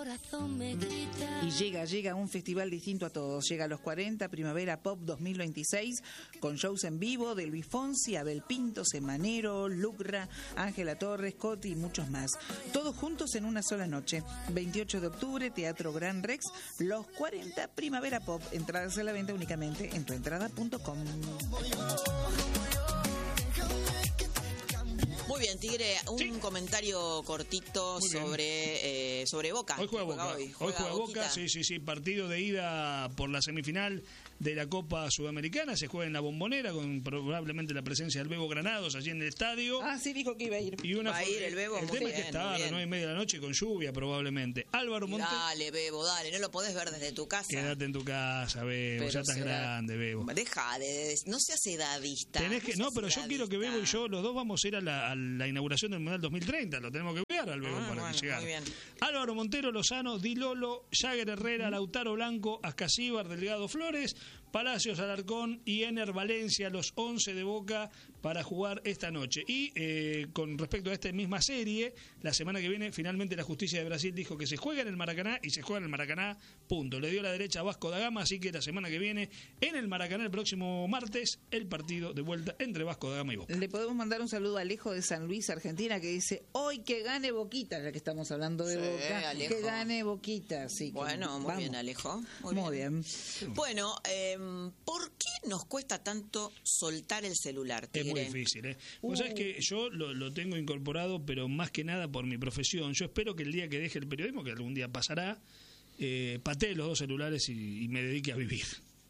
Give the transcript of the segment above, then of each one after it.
Y llega un festival distinto a todos. Llega a los 40, Primavera Pop 2026, con shows en vivo de Luis Fonsi, Abel Pinto, Semanero, Lucra, Ángela Torres, Coti y muchos más. Todos juntos en una sola noche. 28 de octubre, Teatro Gran Rex, los 40, Primavera Pop. Entradas a la venta únicamente en tuentrada.com. Muy bien, Tigre, un comentario cortito sobre Boca. Hoy juega Boca. Hoy juega Boca, sí, partido de ida por la semifinal de la Copa Sudamericana. Se juega en la Bombonera con probablemente la presencia del Bebo Granados allí en el estadio. Ah, sí, dijo que iba a ir. Va a ir el Bebo. El tema es que estaba a las 9:30 de la noche con lluvia probablemente. Álvaro Montero. Dale, Bebo, dale, no lo podés ver desde tu casa. Quédate en tu casa, Bebo, pero ya estás grande, Bebo. Deja no seas edadista. Pero yo quiero que Bebo y yo, los dos, vamos a ir a la inauguración del Mundial 2030. Lo tenemos que cuidar al Bebo para llegar. Muy bien. Álvaro Montero, Lozano, Di Lolo, Jagger Herrera, Lautaro Blanco, Ascasíbar, Delgado Flores, Palacios, Alarcón y Ener Valencia, los 11 de Boca para jugar esta noche. Y con respecto a esta misma serie, la semana que viene finalmente la justicia de Brasil dijo que se juega en el Maracaná y se juega en el Maracaná, punto. Le dio la derecha a Vasco da Gama, así que la semana que viene en el Maracaná, el próximo martes, el partido de vuelta entre Vasco da Gama y Boca. Le podemos mandar un saludo a Alejo de San Luis, Argentina, que dice, hoy que gane Boquita, ya que estamos hablando de Boca, Alejo. Que gane Boquita. Así bueno, muy bien, Alejo. Muy bien. Bueno, ¿por qué nos cuesta tanto soltar el celular, Tigre? Es muy difícil, ¿eh? Vos sabés que yo lo tengo incorporado, pero más que nada por mi profesión. Yo espero que el día que deje el periodismo, que algún día pasará, patee los dos celulares y me dedique a vivir.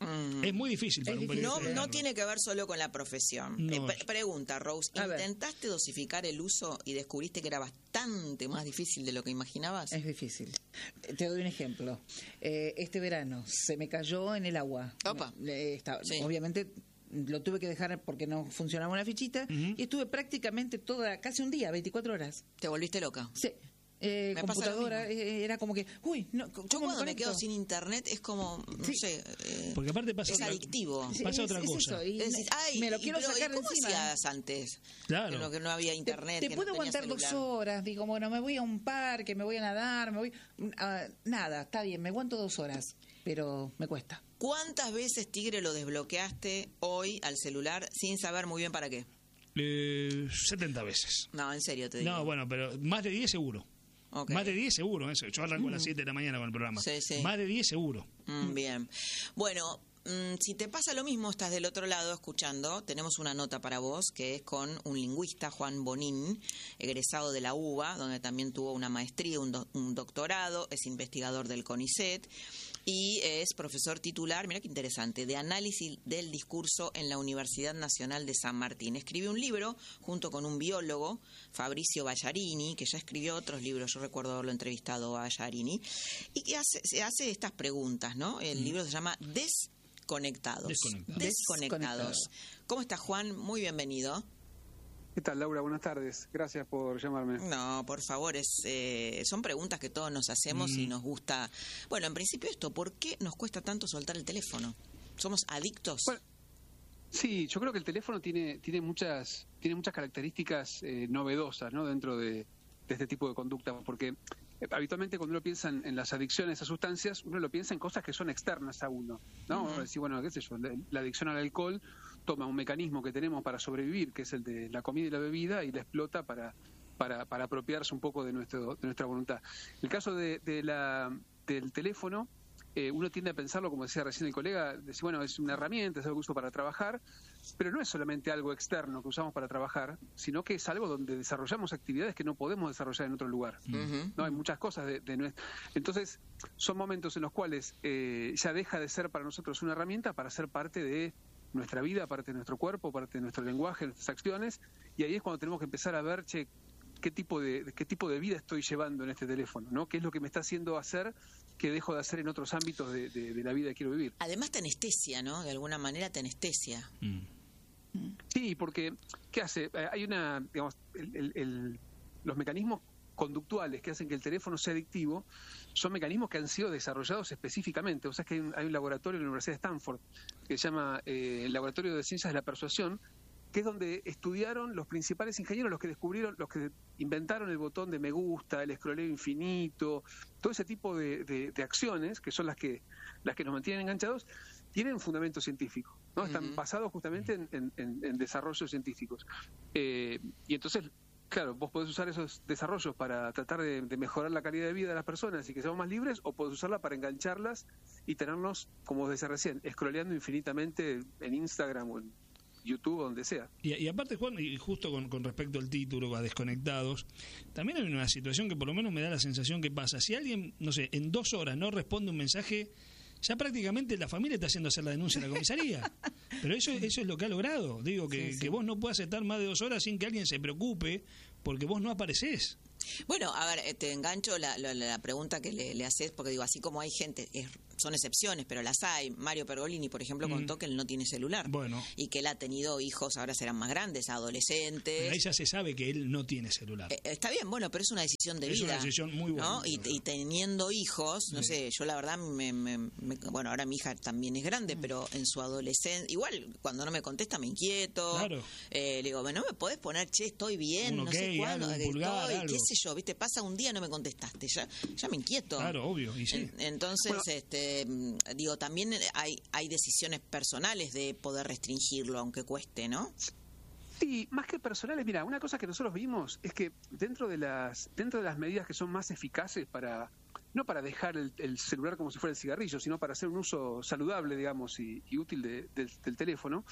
Es muy difícil para un periodista. No tiene que ver solo con la profesión. No. Pregunta, Rose, ¿intentaste dosificar el uso y descubriste que era bastante más difícil de lo que imaginabas? Es difícil. Te doy un ejemplo. Este verano se me cayó en el agua. Opa. Obviamente lo tuve que dejar porque no funcionaba una fichita y estuve prácticamente casi un día, 24 horas. ¿Te volviste loca? Sí. Computadora, era como que, yo cuando me quedo sin internet es como, no sé, porque aparte pasa es adictivo. Pasa otra cosa. Me lo quiero sacar de ¿cómo encima. hacías antes? Claro. Que no había internet. Te puedo aguantar 2 horas, digo, bueno, me voy a un parque, me voy a nadar, nada, está bien, me aguanto 2 horas, pero me cuesta. ¿Cuántas veces, Tigre, lo desbloqueaste hoy al celular sin saber muy bien para qué? 70 veces. No, en serio te digo. No, bueno, pero más de 10 seguro. Okay. Más de 10 seguro, eso. Yo arranco a las 7 de la mañana con el programa. Sí. Más de 10 seguro. Bien. Bueno, si te pasa lo mismo, estás del otro lado escuchando, tenemos una nota para vos que es con un lingüista, Juan Bonín, egresado de la UBA, donde también tuvo una maestría, un doctorado, es investigador del CONICET y es profesor titular, mira qué interesante, de análisis del discurso en la Universidad Nacional de San Martín. Escribió un libro junto con un biólogo, Fabricio Ballarini, que ya escribió otros libros, yo recuerdo haberlo entrevistado a Ballarini, y que se hace estas preguntas, ¿no? El libro se llama Desconectados. ¿Cómo estás, Juan? Muy bienvenido. ¿Qué tal, Laura? Buenas tardes. Gracias por llamarme. No, por favor, son preguntas que todos nos hacemos y nos gusta. Bueno, en principio esto, ¿por qué nos cuesta tanto soltar el teléfono? ¿Somos adictos? Bueno, sí, yo creo que el teléfono tiene muchas características novedosas, ¿no? Dentro de este tipo de conducta, porque habitualmente cuando uno piensa en las adicciones a sustancias, uno lo piensa en cosas que son externas a uno, ¿no? Decir, bueno, qué sé yo, la adicción al alcohol toma un mecanismo que tenemos para sobrevivir, que es el de la comida y la bebida, y la explota para apropiarse un poco de nuestra voluntad. El caso del teléfono, uno tiende a pensarlo, como decía recién el colega, decir, bueno, es una herramienta, es algo que uso para trabajar, pero no es solamente algo externo que usamos para trabajar, sino que es algo donde desarrollamos actividades que no podemos desarrollar en otro lugar. ¿No? Hay muchas cosas de nuestra... Entonces, son momentos en los cuales ya deja de ser para nosotros una herramienta para ser parte de nuestra vida, parte de nuestro cuerpo, parte de nuestro lenguaje, nuestras acciones, y ahí es cuando tenemos que empezar a ver, qué tipo de vida estoy llevando en este teléfono, ¿no? ¿Qué es lo que me está haciendo hacer que dejo de hacer en otros ámbitos de la vida que quiero vivir? Además te anestesia, ¿no? De alguna manera te anestesia. Sí, porque ¿qué hace? Hay digamos, los mecanismos conductuales que hacen que el teléfono sea adictivo son mecanismos que han sido desarrollados específicamente. O sea, es que hay un laboratorio en la Universidad de Stanford que se llama el Laboratorio de Ciencias de la Persuasión, que es donde estudiaron los principales ingenieros, los que descubrieron, los que inventaron el botón de me gusta, el scrolleo infinito, todo ese tipo de acciones, que son las que nos mantienen enganchados, tienen un fundamento científico, ¿no? Están basados justamente en desarrollos científicos. Y entonces, claro, vos podés usar esos desarrollos para tratar de mejorar la calidad de vida de las personas y que seamos más libres, o podés usarla para engancharlas y tenernos, como decía recién, scrolleando infinitamente en Instagram o en YouTube o donde sea. Y aparte, Juan, y justo con respecto al título, a desconectados, también hay una situación que por lo menos me da la sensación que pasa. Si alguien, no sé, en 2 horas no responde un mensaje, ya prácticamente la familia está haciendo hacer la denuncia a la comisaría. Pero eso es lo que ha logrado. Digo, que vos no puedas estar más de 2 horas sin que alguien se preocupe porque vos no aparecés. Bueno, a ver, te engancho la pregunta que le haces, porque digo, así como hay gente, son excepciones, pero las hay. Mario Pergolini, por ejemplo, contó que él no tiene celular. Bueno. Y que él ha tenido hijos, ahora serán más grandes, adolescentes. Pero ahí ya se sabe que él no tiene celular. Está bien, bueno, pero es una decisión de vida. Es una decisión muy buena. ¿no? Y teniendo hijos, no sé, yo la verdad, bueno, ahora mi hija también es grande, pero en su adolescencia, igual cuando no me contesta me inquieto. Claro. Le digo, bueno, me podés poner, che, estoy bien, no sé cuándo, estoy, qué sé yo, viste, pasa un día no me contestaste, ya me inquieto. Claro, obvio, y sí. Entonces, digo, también hay decisiones personales de poder restringirlo, aunque cueste, ¿no? Sí, más que personales, mira, una cosa que nosotros vimos es que dentro de las medidas que son más eficaces no para dejar el celular como si fuera el cigarrillo, sino para hacer un uso saludable, digamos, y útil del teléfono,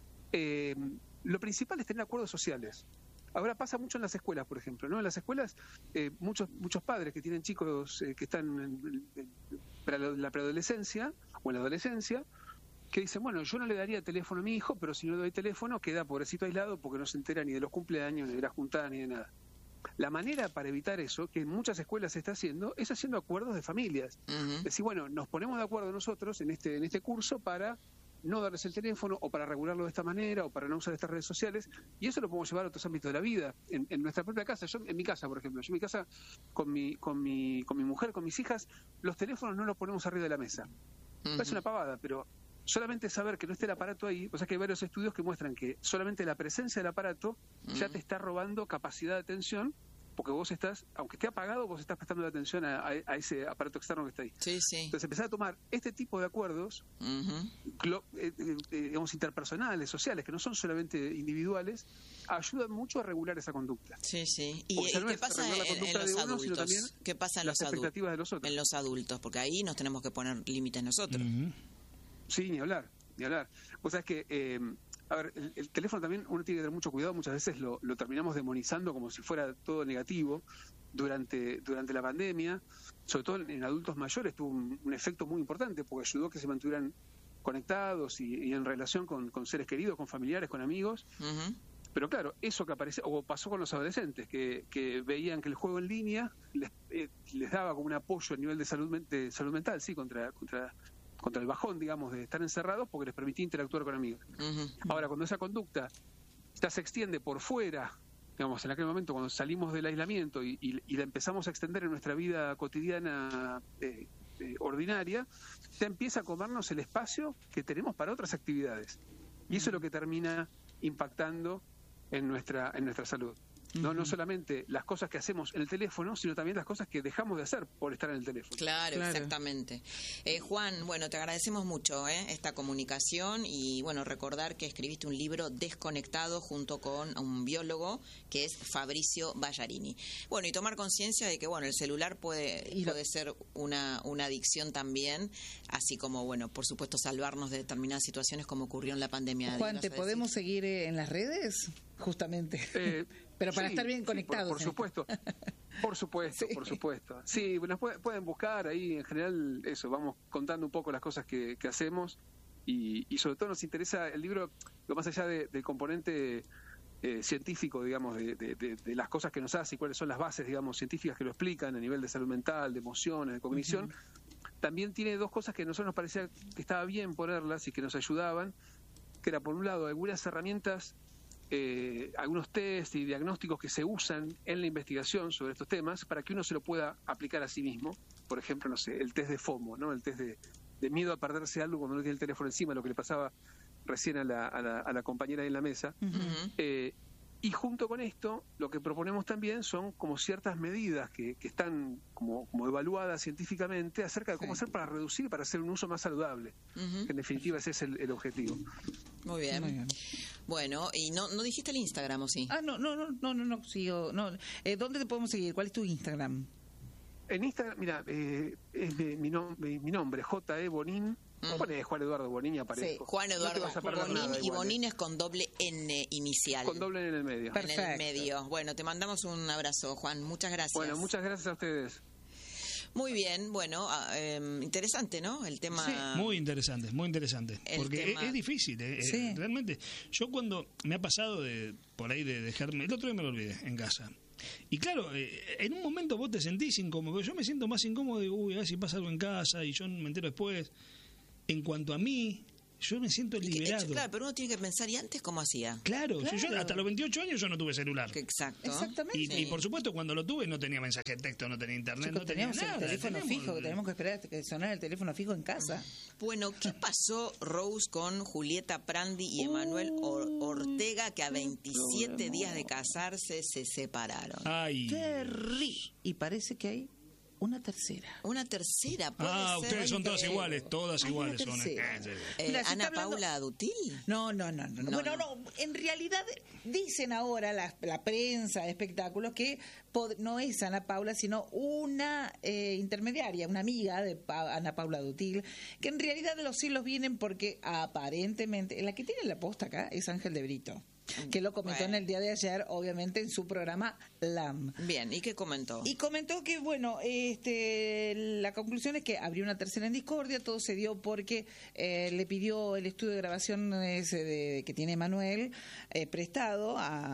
lo principal es tener acuerdos sociales. Ahora pasa mucho en las escuelas, por ejemplo, ¿no? En las escuelas, muchos padres que tienen chicos que están en la preadolescencia o en la adolescencia, que dicen, bueno, yo no le daría teléfono a mi hijo, pero si no le doy teléfono queda pobrecito aislado porque no se entera ni de los cumpleaños, ni de las juntadas, ni de nada. La manera para evitar eso, que en muchas escuelas se está haciendo, es haciendo acuerdos de familias. Es decir, bueno, nos ponemos de acuerdo nosotros en este curso para no darles el teléfono, o para regularlo de esta manera, o para no usar estas redes sociales, y eso lo podemos llevar a otros ámbitos de la vida. En nuestra propia casa, en mi casa, por ejemplo, yo en mi casa, con mi mujer, con mis hijas, los teléfonos no los ponemos arriba de la mesa. Es una pavada, pero solamente saber que no esté el aparato ahí, o sea que hay varios estudios que muestran que solamente la presencia del aparato ya te está robando capacidad de atención, porque vos estás, aunque esté apagado, vos estás prestando atención a ese aparato externo que está ahí. Sí, sí. Entonces empezar a tomar este tipo de acuerdos, digamos, interpersonales, sociales, que no son solamente individuales, ayudan mucho a regular esa conducta. Sí, sí. ¿Y qué pasa en los adultos? ¿Qué pasa en las expectativas de los otros? En los adultos, porque ahí nos tenemos que poner límites nosotros. Sí, ni hablar. O sea, es que... a ver, el teléfono también uno tiene que tener mucho cuidado, muchas veces lo terminamos demonizando como si fuera todo negativo. Durante la pandemia, sobre todo en adultos mayores, tuvo un efecto muy importante porque ayudó a que se mantuvieran conectados y en relación con seres queridos, con familiares, con amigos. Pero claro, eso que aparece, o pasó con los adolescentes, que veían que el juego en línea les daba como un apoyo a nivel de salud mental, sí, contra el bajón, digamos, de estar encerrados, porque les permitía interactuar con amigos. Ahora, cuando esa conducta ya se extiende por fuera, digamos, en aquel momento cuando salimos del aislamiento y la empezamos a extender en nuestra vida cotidiana ordinaria, ya empieza a comernos el espacio que tenemos para otras actividades. Y eso es lo que termina impactando en nuestra salud. No solamente las cosas que hacemos en el teléfono, sino también las cosas que dejamos de hacer por estar en el teléfono. Claro. Exactamente. Juan, bueno, te agradecemos mucho esta comunicación y, bueno, recordar que escribiste un libro Desconectado junto con un biólogo que es Fabricio Ballarini. Bueno, y tomar conciencia de que, bueno, el celular puede ser una adicción también, así como, bueno, por supuesto, salvarnos de determinadas situaciones como ocurrió en la pandemia. Juan, ¿te podemos seguir en las redes? Justamente. Pero para estar bien conectados. Por supuesto. Por supuesto. Sí, nos pueden buscar ahí, en general, eso, vamos contando un poco las cosas que hacemos y sobre todo nos interesa el libro, lo más allá del componente científico, digamos, de las cosas que nos hace y cuáles son las bases, digamos, científicas que lo explican a nivel de salud mental, de emociones, de cognición. También tiene dos cosas que a nosotros nos parecía que estaba bien ponerlas y que nos ayudaban, que era, por un lado, algunas herramientas, algunos test y diagnósticos que se usan en la investigación sobre estos temas para que uno se lo pueda aplicar a sí mismo. Por ejemplo, no sé, el test de FOMO, ¿no? El test de miedo a perderse algo cuando no tiene el teléfono encima, lo que le pasaba recién a la compañera ahí en la mesa. Y junto con esto, lo que proponemos también son como ciertas medidas que están como evaluadas científicamente acerca de cómo hacer para reducir, para hacer un uso más saludable. Que en definitiva ese es el objetivo. Muy bien. Bueno, y no dijiste el Instagram, ¿o sí? No, sigo. No. ¿Dónde te podemos seguir? ¿Cuál es tu Instagram? En Instagram, mira, es mi nombre, J.E. Bonín. Pone Juan Eduardo Bonín y aparezco. Sí, Juan Eduardo Bonín, y Bonín es con doble N inicial. Con doble N en el medio. Perfecto. En el medio. Bueno, te mandamos un abrazo, Juan. Muchas gracias. Bueno, muchas gracias a ustedes. Muy bien, bueno, interesante, ¿no? El tema... Sí, muy interesante, porque es difícil, sí. Realmente. Yo cuando me ha pasado por ahí de dejarme, el otro día me lo olvidé en casa. Y claro, en un momento vos te sentís incómodo, yo me siento más incómodo, digo, a ver si pasa algo en casa y yo me entero después. En cuanto a mí, yo me siento liberado. Claro, pero uno tiene que pensar, ¿y antes cómo hacía? Claro. Yo hasta los 28 años yo no tuve celular. Exacto. Exactamente. Y por supuesto, cuando lo tuve no tenía mensaje de texto, no tenía internet, Chicos, no tenía teníamos nada. el teléfono fijo, que tenemos que esperar que sonara el teléfono fijo en casa. Bueno, ¿qué pasó, Rose, con Julieta Prandi y Emanuel Ortega, que a 27 días de casarse se separaron? Ay. Y parece que hay una tercera. Una tercera, puede ser. Ustedes son todas iguales, Hay una son. tercera. Sí. Mira, se ¿Ana está hablando- Paula Dutil? No. Bueno, no. En realidad dicen ahora la prensa de espectáculos que no es Ana Paula, sino una intermediaria, una amiga de Ana Paula Dutil, que en realidad de los cielos vienen porque aparentemente, la que tiene la posta acá es Ángel de Brito, que lo comentó en el día de ayer, obviamente en su programa LAM. Bien, ¿y qué comentó? Y comentó que, bueno, la conclusión es que abrió una tercera en discordia, todo se dio porque le pidió el estudio de grabación que tiene Emanuel prestado,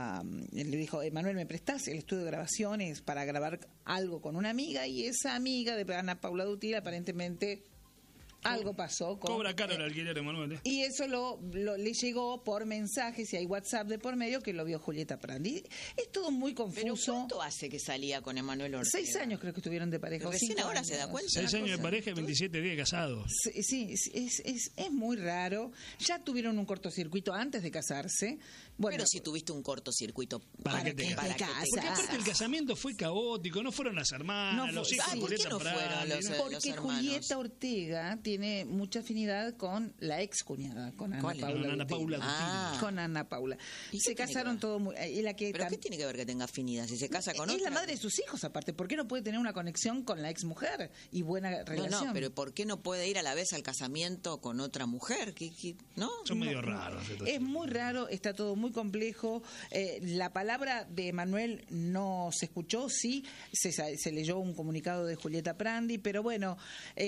le dijo, Emanuel, ¿me prestás el estudio de grabaciones para grabar algo con una amiga? Y esa amiga de Ana Paula Dutil aparentemente... algo pasó con... Cobra caro el alquiler, Emanuel. Y eso le llegó por mensajes y hay WhatsApp de por medio que lo vio Julieta Prandi. Es todo muy ¿Pero confuso. cuánto hace que salía con Emanuel Ortega? 6 años creo que estuvieron de pareja. Recién 5 ahora años. se da cuenta. 6 años de pareja y 27 días de casados. Sí, es muy raro. Ya tuvieron un cortocircuito antes de casarse. Bueno, Pero si tuviste un cortocircuito, ¿Para qué te para casas? qué te Porque aparte casas? el casamiento fue caótico, no fueron las hermanas, No los fue- hijos Ah, de ¿por qué Julieta no fueron Prandi, los- ¿no? porque hermanos? Julieta Ortega tiene mucha afinidad con la ex cuñada, con Ana ¿Cuál? Paula. Con Ana Dutil. Paula Dutil. Ah. Con Ana Paula. ¿Y Se qué tiene casaron que ver? todos muy... Y la que ¿Pero qué tiene que ver que tenga afinidad? Si se casa con es otra... la madre de sus hijos, aparte. ¿Por qué no puede tener una conexión con la ex mujer y buena relación? No, pero ¿por qué no puede ir a la vez al casamiento con otra mujer? ¿No? Son medio raros. estos Es chicos. muy raro, está todo muy complejo. La palabra de Manuel no se escuchó, sí, se leyó un comunicado de Julieta Prandi, pero bueno,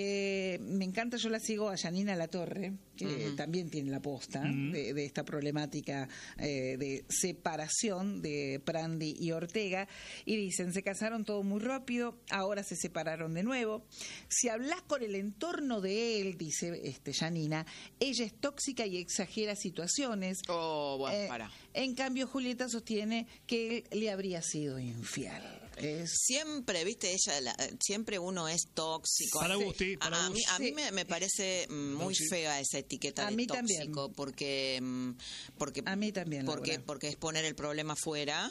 me encanta, yo la sigo a Yanina Latorre, que también tiene la posta de esta problemática de separación de Prandi y Ortega, y dicen, se casaron todo muy rápido, ahora se separaron de nuevo. Si hablas con el entorno de él, dice Yanina, ella es tóxica y exagera situaciones. Oh, bueno, para. En cambio, Julieta sostiene que él le habría sido infiel. Siempre, viste, siempre uno es tóxico. Para Gusti, para a mí, Gusti. a mí me parece muy fea esa etiqueta A de mí tóxico, también. porque A mí también, Laura. porque es poner el problema fuera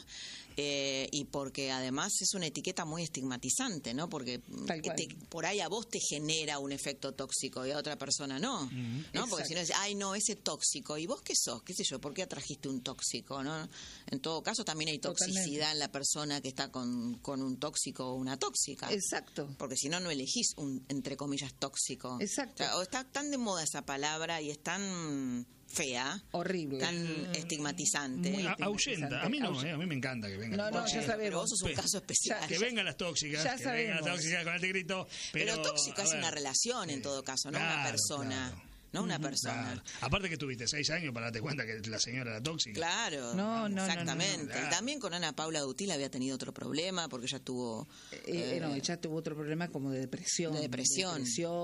y porque además es una etiqueta muy estigmatizante, ¿no? Porque Tal cual. por ahí a vos te genera un efecto tóxico y a otra persona no, ¿no? Porque si no es, ay, no, ese tóxico, ¿y vos qué sos? ¿Qué sé yo? ¿Por qué atrajiste un tóxico, no? En todo caso también hay toxicidad Totalmente. en la persona que está con un tóxico o una tóxica. Exacto. Porque si no, no elegís un, entre comillas, tóxico. Exacto. O sea, o está tan de moda esa palabra y es tan fea, Horrible. tan estigmatizante. Muy Ahuyenta. A mí no, a mí me encanta que vengan. No, las ya tóxicas. sabemos. Pero vos sos un caso especial. Que vengan las tóxicas, Ya que vengan las sabemos. tóxicas con este grito. Pero tóxico a es ver, una relación en todo caso, no una claro, persona. claro. No una persona. Claro. Aparte que tuviste 6 años para darte cuenta que la señora era tóxica. Claro, No, exactamente. no, no. Y también con Ana Paula Dutil había tenido otro problema porque ella tuvo... No, ella tuvo otro problema como de depresión. De depresión.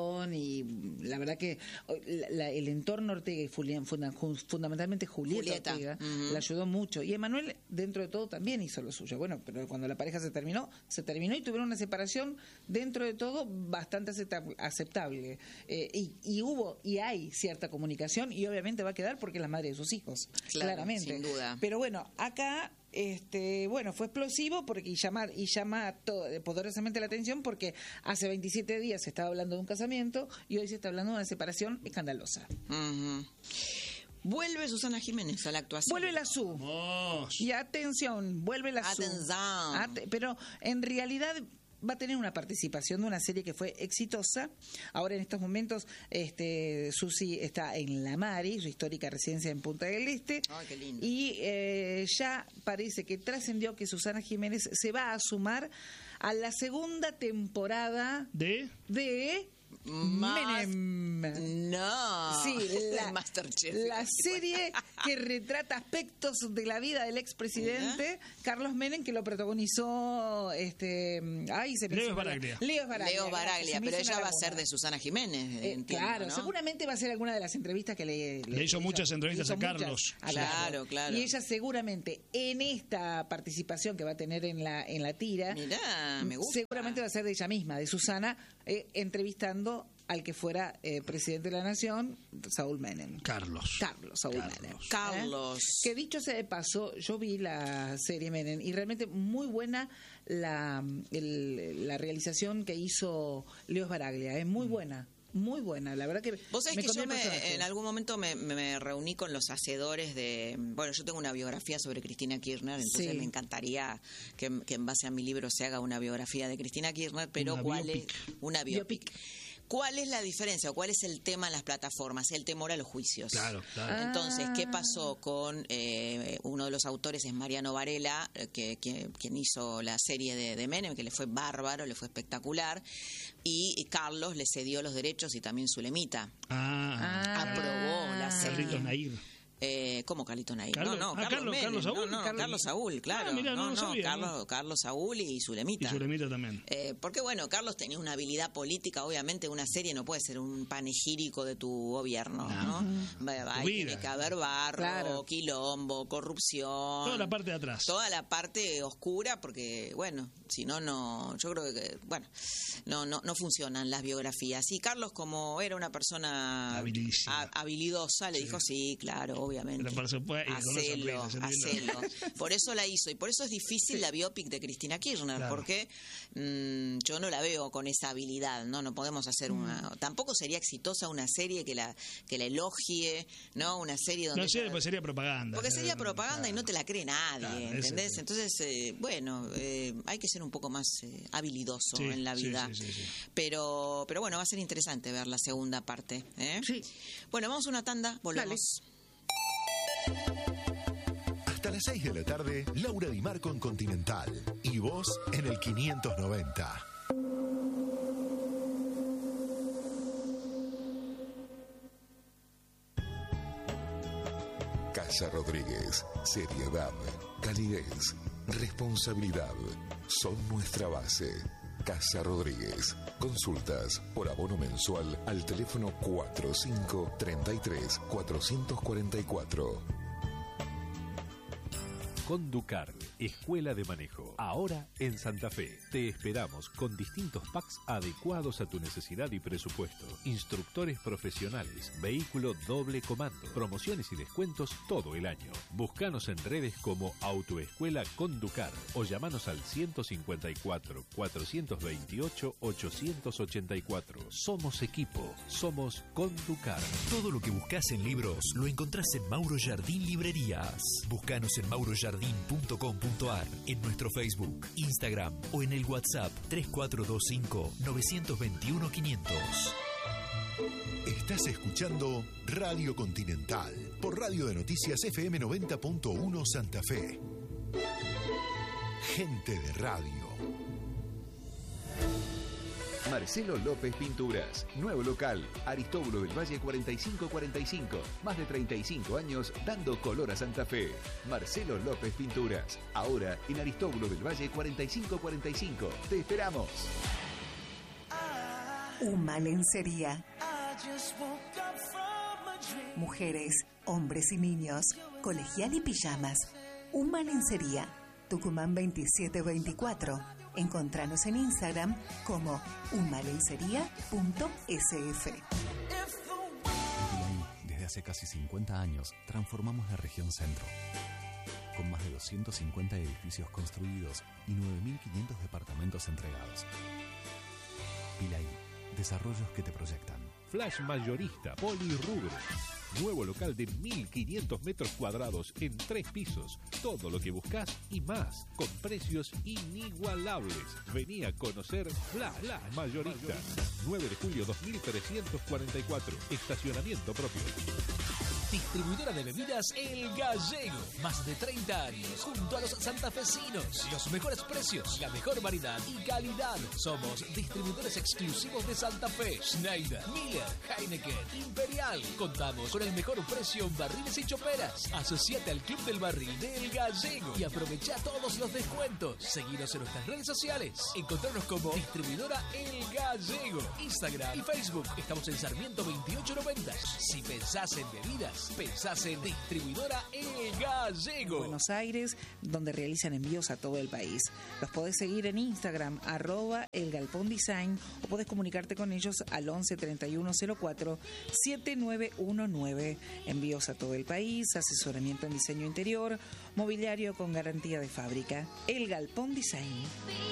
Y la verdad que el entorno Ortega y fundamentalmente Julieta Ortega la ayudó mucho. Y Emanuel, dentro de todo, también hizo lo suyo. Bueno, pero cuando la pareja se terminó y tuvieron una separación, dentro de todo, bastante aceptable. Y hubo, y hay hay cierta comunicación y obviamente va a quedar porque es la madre de sus hijos, Claro, claramente. sin duda. Pero bueno, acá fue explosivo porque y llama poderosamente la atención porque hace 27 días se estaba hablando de un casamiento y hoy se está hablando de una separación escandalosa. Ujú. Vuelve Susana Jiménez a la actuación. Vuelve la SU. Vamos. Y atención, vuelve la SU. Atención. Pero en realidad va a tener una participación de una serie que fue exitosa. Ahora en estos momentos Susi está en La Mari, su histórica residencia en Punta del Este. Ay, qué lindo. Y ya parece que trascendió que Susana Jiménez se va a sumar a la segunda temporada de Menem. No. Sí, Masterchef. la serie que retrata aspectos de la vida del expresidente Carlos Menem, que lo protagonizó Leo Baraglia. Leo Baraglia, pero ella va a ser de Susana Jiménez, entiendo, claro, ¿no? seguramente va a ser alguna de las entrevistas que le hizo muchas entrevistas a Carlos. Claro. Y ella seguramente en esta participación que va a tener en la tira, Mirá, me gusta. seguramente va a ser de ella misma, de Susana, entrevistando al que fuera presidente de la Nación, Saúl Menem. Carlos. Saúl Menem. Carlos. Que dicho sea de paso, yo vi la serie Menem y realmente muy buena la realización que hizo Leo Baraglia. Muy buena. Muy buena, la verdad que... Vos sabés que comió yo el personaje. en algún momento me reuní con los hacedores de... Bueno, yo tengo una biografía sobre Cristina Kirchner, entonces Sí. me encantaría que en base a mi libro se haga una biografía de Cristina Kirchner, pero Una ¿cuál biopic. es? Una biopic. ¿Cuál es la diferencia o cuál es el tema en las plataformas? El temor a los juicios. Claro. Entonces, ¿qué pasó con uno de los autores? Es Mariano Varela, quien hizo la serie de Menem, que le fue bárbaro, le fue espectacular, y Carlos le cedió los derechos y también Zulemita. Aprobó la serie. Carlitos Nair. ¿Cómo Carlitos Nair? Carlos- No, Carlos Menem. Saúl. No, Carlos Saúl, claro. mirá, no lo sabía, Carlos Saúl y Zulemita. Y Zulemita también. Porque bueno, Carlos tenía una habilidad política, obviamente una serie no puede ser un panegírico de tu gobierno, ¿no? Ahí vida. tiene que haber barro, Claro. quilombo, corrupción. Toda la parte de atrás. Toda la parte oscura, porque bueno, si no, yo creo que, bueno, no funcionan las biografías. Y Carlos, como era una persona Habilísima. habilidosa, le dicho sí, claro, obviamente. Pero por supuesto, y con una sonrisa, Hacelo. Por eso la hizo. Y por eso es difícil la biopic de Cristina Kirchner, Claro. porque yo no la veo con esa habilidad, ¿no? No podemos hacer una... Tampoco sería exitosa una serie que la elogie, ¿no? Una serie donde... No sé, pues sería propaganda. Porque sería propaganda y no te la cree nadie, Claro, ¿entendés? ese- Entonces, hay que ser un poco más habilidoso Sí, en la sí, vida. sí. Pero bueno, va a ser interesante ver la segunda parte. Sí. Bueno, vamos a una tanda, volvemos. Hasta las 6 de la tarde, Laura Di Marco en Continental. Y vos en el 590. Casa Rodríguez. Seriedad, calidez, responsabilidad son nuestra base. Casa Rodríguez. Consultas por abono mensual al teléfono 4533 444. Conducar, Escuela de Manejo. Ahora en Santa Fe. Te esperamos con distintos packs adecuados a tu necesidad y presupuesto. Instructores profesionales, vehículo doble comando, promociones y descuentos todo el año. Búscanos en redes como Autoescuela Conducar o llamanos al 154 428 884. Somos equipo, somos Conducar. Todo lo que buscas en libros lo encontrás en Mauro Jardín Librerías. Búscanos en maurojardín.com.ar, en nuestro Facebook, Instagram o en el WhatsApp 3425-921-500. Estás escuchando Radio Continental por Radio de Noticias FM 90.1 Santa Fe. Gente de radio. Marcelo López Pinturas, nuevo local, Aristóbulo del Valle 4545, más de 35 años dando color a Santa Fe. Marcelo López Pinturas, ahora en Aristóbulo del Valle 4545. ¡Te esperamos! Uma Lencería. Mujeres, hombres y niños, colegial y pijamas. Uma Lencería, Tucumán 2724. Encontranos en Instagram como umalencería.sf. Hace casi 50 años transformamos la región centro. Con más de 250 edificios construidos y 9.500 departamentos entregados. Pilaí, desarrollos que te proyectan. Flash Mayorista Polirrubro. Nuevo local de 1.500 metros cuadrados en 3 pisos. Todo lo que buscas y más, con precios inigualables. Vení a conocer Flash Mayorista. 9 de julio 2344. Estacionamiento propio. Distribuidora de bebidas El Gallego. Más de 30 años junto a los santafesinos. Los mejores precios, la mejor variedad y calidad. Somos distribuidores exclusivos de Santa Fe. Schneider, Miller, Heineken, Imperial. Contamos con el mejor precio en barriles y choperas. Asociate al Club del Barril de El Gallego y aprovecha todos los descuentos. Seguinos en nuestras redes sociales. Encontrarnos como Distribuidora El Gallego. Instagram y Facebook. Estamos en Sarmiento 2890. Si pensás en bebidas, pensás en Distribuidora El Gallego. Buenos Aires, donde realizan envíos a todo el país. Los podés seguir en Instagram, @elgalpondesign, o podés comunicarte con ellos al 11 31 04 7919. Envíos a todo el país, asesoramiento en diseño interior, mobiliario con garantía de fábrica. El Galpón Design.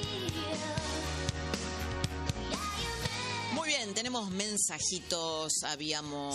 Muy bien, tenemos mensajitos, habíamos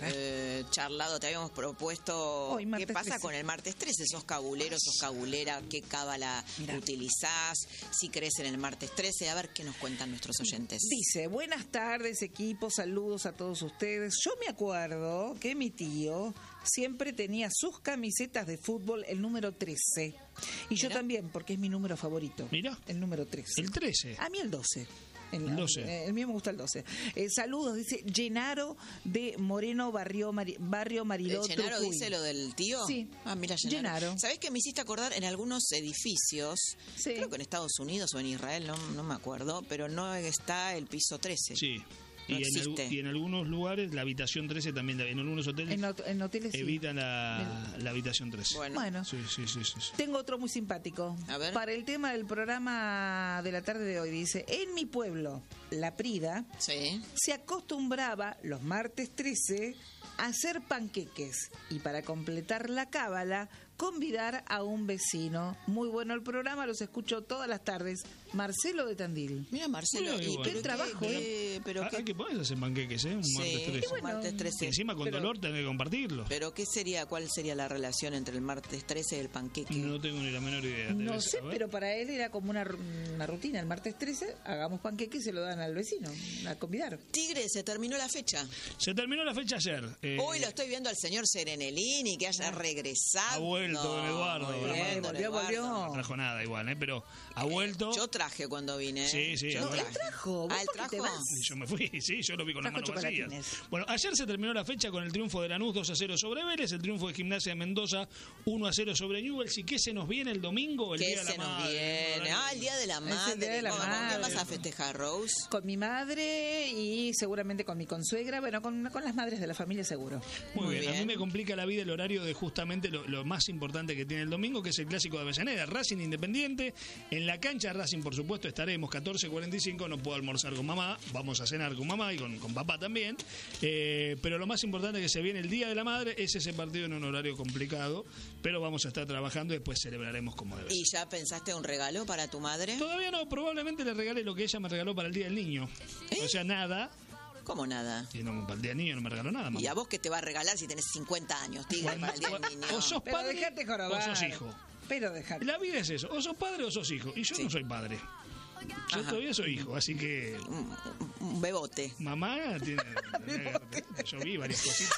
charlado, te habíamos propuesto qué pasa 13. con el martes 13, sos cabulero, sos cabulera, qué cábala utilizás, si crees en el martes 13, a ver qué nos cuentan nuestros oyentes. Dice, buenas tardes equipo, saludos a todos ustedes. Yo me acuerdo que mi tío siempre tenía sus camisetas de fútbol el número 13. Y yo también, porque es mi número favorito. Mira. El número 13. El 13. A mí el 12. El 12. El mío me gusta el 12. Saludos, dice Llenaro de Moreno, Barrio Mariló. ¿Llenaro Trujuy. dice lo del tío? Sí. Ah, mira, Llenaro. ¿Sabés que me hiciste acordar en algunos edificios? Sí. Creo que en Estados Unidos o en Israel, no me acuerdo, pero no está el piso 13. Sí. No y en algunos lugares la habitación 13 también, en algunos hoteles, en hoteles evitan la habitación 13. Bueno. Sí. Tengo otro muy simpático. A ver. Para el tema del programa de la tarde de hoy, dice, en mi pueblo, La Prida, se acostumbraba los martes 13 a hacer panqueques y para completar la cábala, convidar a un vecino. Muy bueno el programa, los escucho todas las tardes. Marcelo de Tandil. Mira, Marcelo, y qué trabajo, Hay que ponerse a hacer panqueques, un martes 13. Bueno, martes 13. Y encima con dolor tenés que compartirlo. Pero ¿cuál sería la relación entre el martes 13 y el panqueque? No tengo ni la menor idea. No sé, pero para él era como una rutina. El martes 13 hagamos panqueques y se lo dan al vecino a convidar. Tigre, se terminó la fecha. Se terminó la fecha ayer. Hoy lo estoy viendo al señor Serenelini, que haya regresado. Ha vuelto don Eduardo. Volvió. No trajo nada igual, pero ha vuelto. Yo traje cuando vine. Sí. Él trajo. ¿Él trajo? Yo me fui, yo lo vi con las manos vacías. chocolatines. Bueno, ayer se terminó la fecha con el triunfo de Lanús 2-0 sobre Vélez, el triunfo de Gimnasia de Mendoza 1-0 sobre Newell's. ¿Y qué se nos viene el domingo? El Día de la Madre. El Día de la Madre. El Día de la ¿Con Madre. qué vas a festejar, Rose? Con mi madre y seguramente con mi consuegra, bueno, con las madres de la familia seguro. Muy bien. A mí me complica la vida el horario de justamente lo más importante que tiene el domingo, que es el clásico de Avellaneda, Racing Independiente. En la cancha Racing, por supuesto, estaremos 14:45, no puedo almorzar con mamá, vamos a cenar con mamá y con papá también. Pero lo más importante que se viene el Día de la Madre es ese partido en un horario complicado, pero vamos a estar trabajando y después celebraremos como debe ser. ¿Y ya pensaste un regalo para tu madre? Todavía no, probablemente le regale lo que ella me regaló para el Día del Niño. O sea, nada. ¿Cómo nada? Y no, para el Día del Niño no me regaló nada, mamá. ¿Y a vos qué te va a regalar si tenés 50 años, Tigre, para el Día del Niño? O sos Pero padre dejate jorobar. o sos hijo. Pero dejate. La vida es eso, o sos padre o sos hijo. Y yo no soy padre. Yo todavía soy hijo, así que... Un bebote. Mamá tiene... Yo vi varias cositas.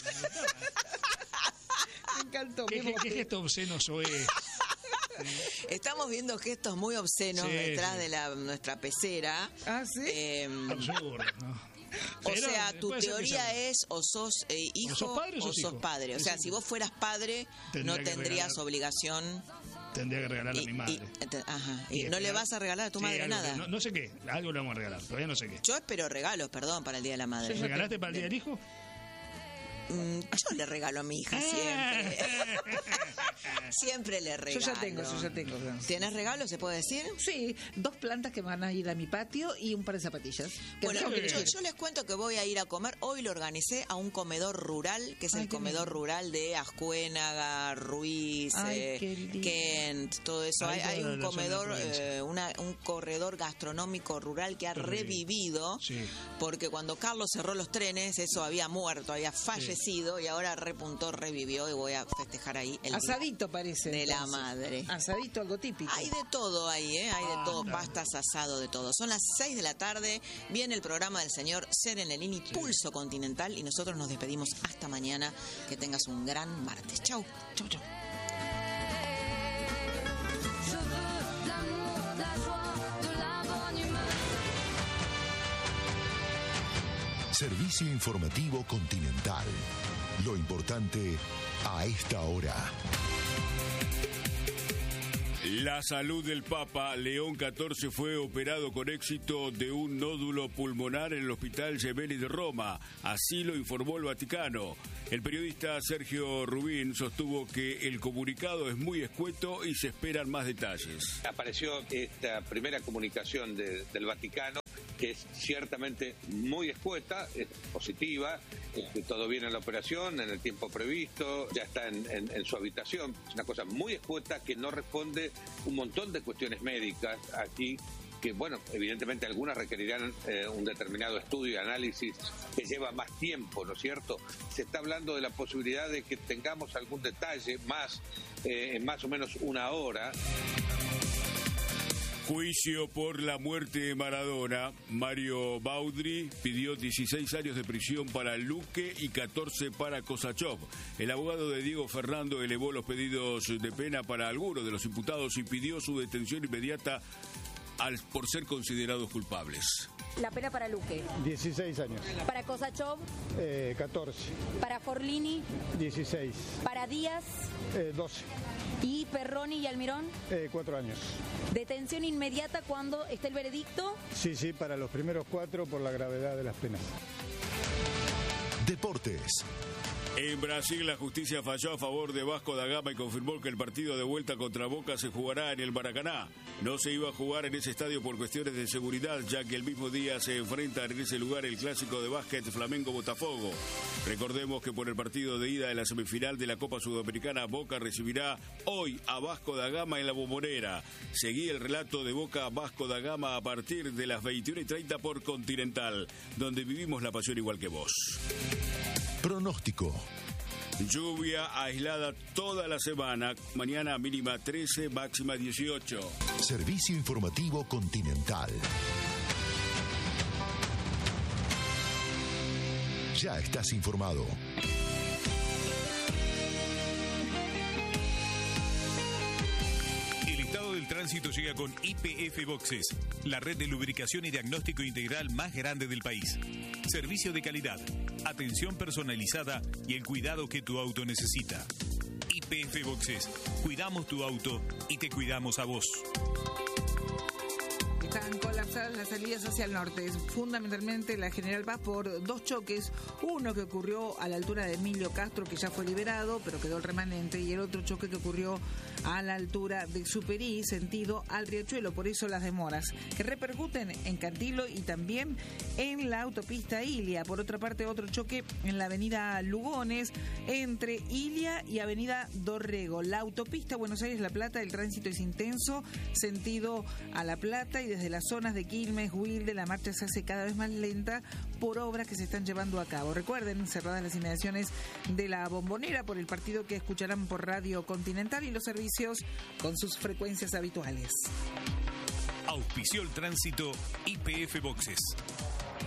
Me encantó. ¿Qué gesto obsceno soy? Estamos viendo gestos muy obscenos detrás de nuestra pecera. Ah, ¿sí? Absurdo, ¿no? O sea, tu teoría es o sos hijo o sos padre. O sea, si vos fueras padre, no tendrías obligación. Tendría que regalarle a mi madre. ¿Y no le vas a regalar a tu madre nada? No sé qué, algo le vamos a regalar, todavía no sé qué. Yo espero regalos, para el Día de la Madre. ¿Regalaste para el Día del Hijo? Yo le regalo a mi hija siempre. Siempre le regalo. Yo ya tengo. ¿Tienes regalo, se puede decir? Sí, 2 plantas que van a ir a mi patio y un par de zapatillas. Bueno, yo les cuento que voy a ir a comer. Hoy lo organicé a un comedor rural, que es el comedor rural de Ascuénaga, Ruiz, Kent, todo eso. Hay un comedor, un corredor gastronómico rural que ha revivido, porque cuando Carlos cerró los trenes, eso había muerto, había fallecido, y ahora repuntó, revivió, y voy a festejar ahí el asadito parece de entonces. La madre. Asadito, algo típico. Hay de todo ahí, hay de todo, pastas, asado, de todo. Son las 6 de la tarde, viene el programa del señor Serenelini, Pulso Continental, y nosotros nos despedimos hasta mañana. Que tengas un gran martes. Chau. Servicio informativo Continental. Lo importante a esta hora. La salud del Papa León XIV fue operado con éxito de un nódulo pulmonar en el Hospital Gemelli de Roma. Así lo informó el Vaticano. El periodista Sergio Rubín sostuvo que el comunicado es muy escueto y se esperan más detalles. Apareció esta primera comunicación del Vaticano, que es ciertamente muy escueta, es positiva, todo bien en la operación, en el tiempo previsto, ya está en su habitación. Es una cosa muy escueta que no responde un montón de cuestiones médicas aquí, que bueno, evidentemente algunas requerirán un determinado estudio y análisis que lleva más tiempo, ¿no es cierto? Se está hablando de la posibilidad de que tengamos algún detalle más, en más o menos una hora. Juicio por la muerte de Maradona. Mario Baudry pidió 16 años de prisión para Luque y 14 para Kosachov. El abogado de Diego Fernando elevó los pedidos de pena para algunos de los imputados y pidió su detención inmediata por ser considerados culpables. La pena para Luque. 16 años. Para Kosachov. 14. Para Forlini. 16. Para Díaz. 12. ¿Y Perroni y Almirón? 4 años. ¿Detención inmediata cuando esté el veredicto? Sí, para los primeros 4 por la gravedad de las penas. Deportes. En Brasil, la justicia falló a favor de Vasco da Gama y confirmó que el partido de vuelta contra Boca se jugará en el Maracaná. No se iba a jugar en ese estadio por cuestiones de seguridad, ya que el mismo día se enfrentan en ese lugar el clásico de básquet Flamengo-Botafogo. Recordemos que por el partido de ida de la semifinal de la Copa Sudamericana, Boca recibirá hoy a Vasco da Gama en la Bombonera. Seguí el relato de Boca Vasco da Gama a partir de las 21:30 por Continental, donde vivimos la pasión igual que vos. Pronóstico. Lluvia aislada toda la semana. Mañana mínima 13, máxima 18. Servicio informativo Continental. Ya estás informado. El estado del tránsito llega con YPF Boxes, la red de lubricación y diagnóstico integral más grande del país. Servicio de calidad, atención personalizada y el cuidado que tu auto necesita. YPF Boxes, cuidamos tu auto y te cuidamos a vos. Están colapsadas las salidas hacia el norte, fundamentalmente la General Paz, por 2 choques, uno que ocurrió a la altura de Emilio Castro, que ya fue liberado, pero quedó el remanente, y el otro choque que ocurrió a la altura de Superí, sentido al Riachuelo. Por eso las demoras, que repercuten en Cantilo y también en la autopista Ilia. Por otra parte, otro choque en la avenida Lugones, entre Ilia y avenida Dorrego. La autopista Buenos Aires-La Plata, el tránsito es intenso, sentido a La Plata, y desde las zonas de Quilmes, Wilde, la marcha se hace cada vez más lenta por obras que se están llevando a cabo. Recuerden, cerradas las inmediaciones de la Bombonera por el partido que escucharán por Radio Continental y los servicios con sus frecuencias habituales. Auspició el tránsito YPF Boxes.